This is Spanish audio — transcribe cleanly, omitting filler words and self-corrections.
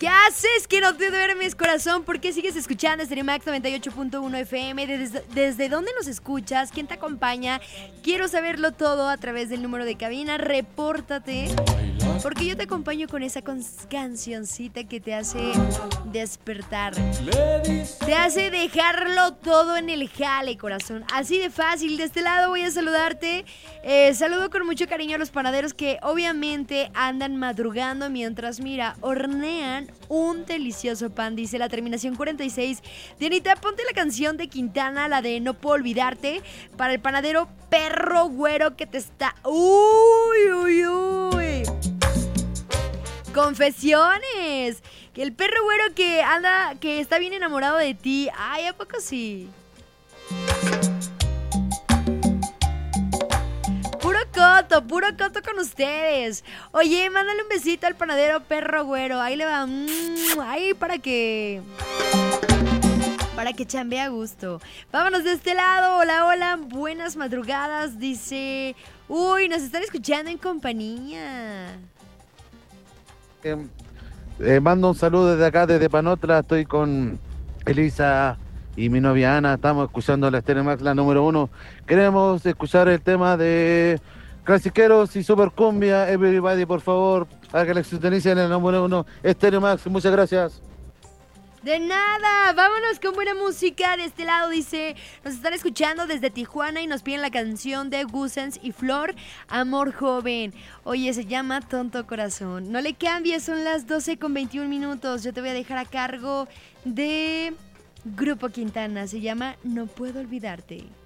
¿Qué haces que no te duermes, corazón? ¿Por qué sigues escuchando Stereo Max 98.1 FM? ¿Desde dónde nos escuchas? ¿Quién te acompaña? Quiero saberlo todo a través del número de cabina. Repórtate, porque yo te acompaño con esa cancioncita que te hace despertar. Te hace dejarlo todo en el jale, corazón. Así de fácil. De este lado voy a saludarte. Saludo con mucho cariño a los panaderos que obviamente andan madrugando mientras, mira, hornean un delicioso pan. Dice la terminación 46. Dianita, ponte la canción de Quintana, la de No Puedo Olvidarte, para el panadero Perro Güero que te está... ¡Uy, uy, uy! Confesiones. Que el perro güero que anda, que está bien enamorado de ti. Ay, ¿a poco sí? Puro coto con ustedes. Oye, mándale un besito al panadero Perro Güero. Ahí le va. Ahí para que chambee a gusto. Vámonos de este lado. Hola, hola. Buenas madrugadas. Dice... Uy, nos están escuchando en compañía. Mando un saludo desde acá, desde Panotla. Estoy con Elisa y mi novia Ana. Estamos escuchando la Stereo Max, la número 1. Queremos escuchar el tema de Clasiqueros y Super Cumbia. Everybody, por favor, para que la sintonicen en el número 1. Stereo Max, muchas gracias. De nada, vámonos con buena música. De este lado dice, nos están escuchando desde Tijuana y nos piden la canción de Gusens y Flor, Amor Joven. Oye, se llama Tonto Corazón. No le cambies, son las 12:21. Yo te voy a dejar a cargo de Grupo Quintana. Se llama No Puedo Olvidarte.